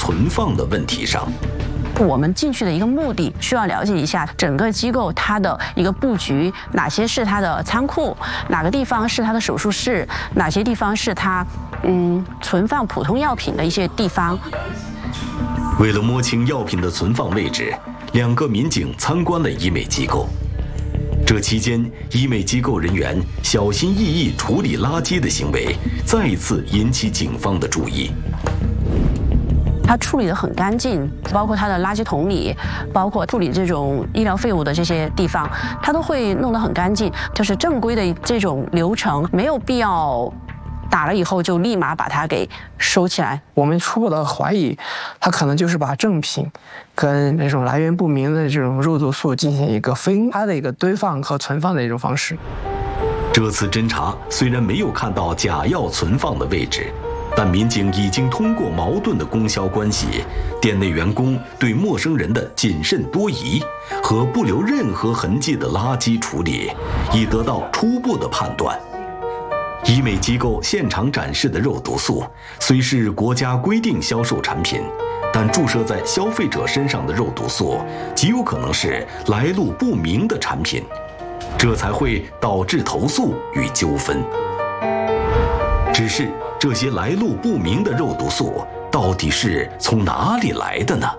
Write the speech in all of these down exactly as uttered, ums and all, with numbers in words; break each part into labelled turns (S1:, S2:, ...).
S1: 存放的问题上。
S2: 我们进去的一个目的，需要了解一下整个机构它的一个布局，哪些是它的仓库，哪个地方是它的手术室，哪些地方是它嗯存放普通药品的一些地方。
S1: 为了摸清药品的存放位置，两个民警参观了医美机构。这期间，医美机构人员小心翼翼处理垃圾的行为，再次引起警方的注意。
S2: 它处理得很干净，包括它的垃圾桶里，包括处理这种医疗废物的这些地方，它都会弄得很干净。就是正规的这种流程，没有必要打了以后就立马把它给收起来。
S3: 我们初步的怀疑，它可能就是把正品跟那种来源不明的这种肉毒素进行一个分开的一个堆放和存放的一种方式。
S1: 这次侦查虽然没有看到假药存放的位置，但民警已经通过矛盾的供销关系、店内员工对陌生人的谨慎多疑和不留任何痕迹的垃圾处理，已得到初步的判断。医美机构现场展示的肉毒素虽是国家规定销售产品，但注射在消费者身上的肉毒素极有可能是来路不明的产品，这才会导致投诉与纠纷。只是这些来路不明的肉毒素到底是从哪里来的呢？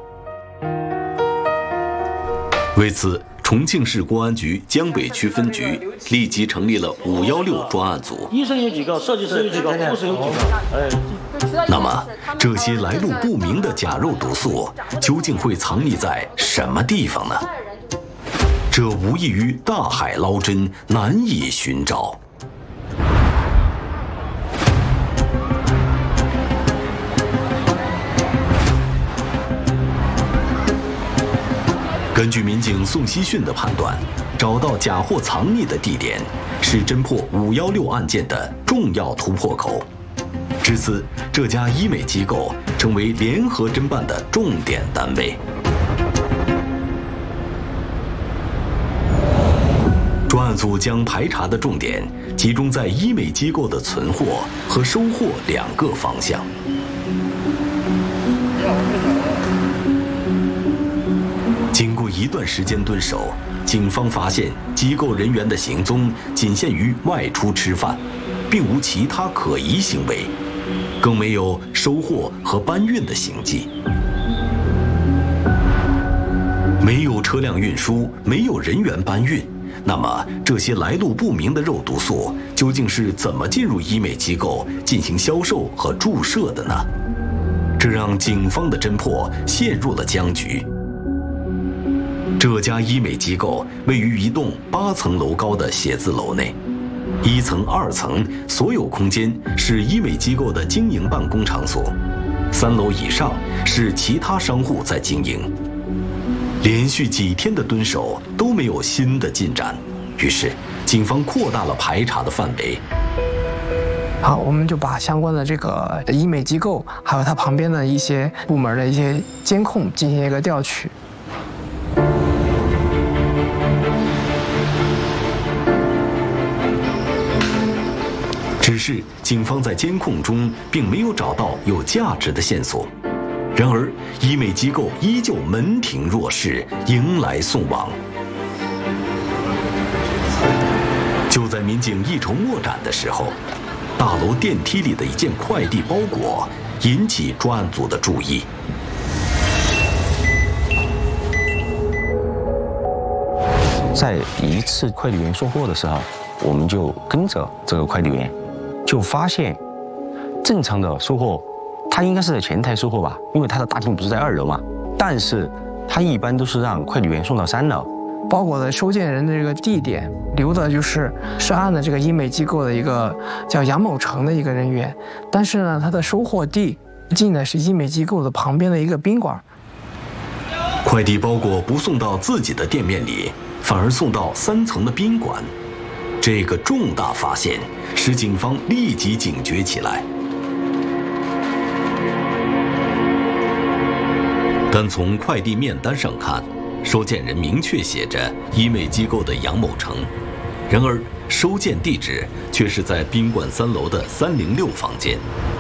S1: 为此，重庆市公安局江北区分局立即成立了五一六专案组。
S4: 医生有几个，设计师有几个，护士有几个。哎，
S1: 那么这些来路不明的假肉毒素究竟会藏匿在什么地方呢？这无异于大海捞针，难以寻找。根据民警宋希训的判断，找到假货藏匿的地点是侦破五一六案件的重要突破口。至此，这家医美机构成为联合侦办的重点单位。专案组将排查的重点集中在医美机构的存货和收货两个方向。经过一段时间蹲守，警方发现机构人员的行踪仅限于外出吃饭，并无其他可疑行为，更没有收货和搬运的行迹。没有车辆运输，没有人员搬运，那么这些来路不明的肉毒素究竟是怎么进入医美机构进行销售和注射的呢？这让警方的侦破陷入了僵局。这家医美机构位于一栋八层楼高的写字楼内，一层、二层所有空间是医美机构的经营办公场所，三楼以上是其他商户在经营。连续几天的蹲守都没有新的进展，于是警方扩大了排查的范围。
S3: 好，我们就把相关的这个医美机构，还有它旁边的一些部门的一些监控进行一个调取。
S1: 只是警方在监控中并没有找到有价值的线索，然而医美机构依旧门庭若市，迎来送往。就在民警一筹莫展的时候，大楼电梯里的一件快递包裹引起专案组的注意。
S5: 在一次快递员送货的时候，我们就跟着这个快递员，就发现正常的收货，他应该是在前台收货吧，因为他的大厅不是在二楼嘛。但是他一般都是让快递员送到三楼。
S3: 包裹的收件人的这个地点留的就是涉案的这个医美机构的一个叫杨某成的一个人员，但是呢，他的收货地进的是医美机构的旁边的一个宾馆。
S1: 快递包裹不送到自己的店面里，反而送到三层的宾馆，这个重大发现使警方立即警觉起来。但从快递面单上看，收件人明确写着医美机构的杨某成，然而收件地址却是在宾馆三楼的三零六房间。